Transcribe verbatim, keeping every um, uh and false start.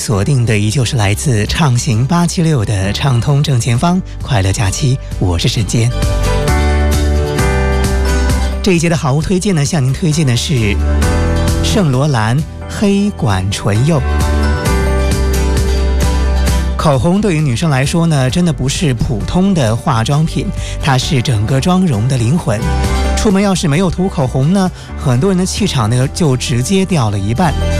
锁定的依旧是来自畅行八七六的畅通正前方快乐假期，我是沈坚。这一节的好物推荐呢，向您推荐的是圣罗兰黑管唇釉。口红对于女生来说呢，真的不是普通的化妆品，它是整个妆容的灵魂。出门要是没有涂口红呢，很多人的气场呢就直接掉了一半。